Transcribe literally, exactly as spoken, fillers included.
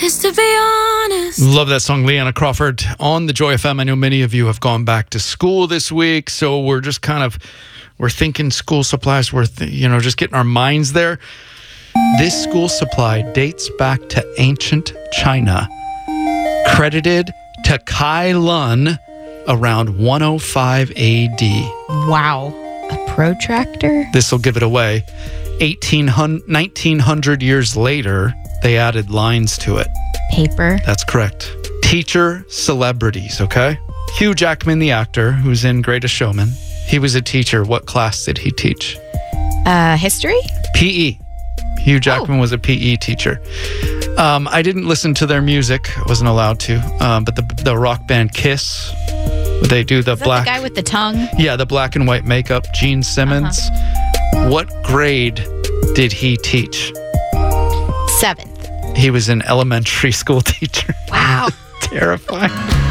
Just to be honest. Love that song, Leanna Crawford on the Joy F M. I know many of you have gone back to school this week, so we're just kind of, we're thinking school supplies, we're, th- you know, just getting our minds there. This school supply dates back to ancient China, credited to Kai Lun around one oh five A D. Wow. A protractor? This will give it away. eighteen hundred, nineteen hundred years later, they added lines to it. Paper? That's correct. Teacher celebrities, okay? Hugh Jackman, the actor, who's in Greatest Showman, he was a teacher. What class did he teach? Uh, history? P E. Hugh Jackman oh. was a P E teacher. Um, I didn't listen to their music. I wasn't allowed to. Um, but the the rock band Kiss, they do the Is that black... the guy with the tongue? Yeah, the black and white makeup. Gene Simmons. Uh-huh. What grade did he teach? Seventh. He was an elementary school teacher. Wow. Terrifying.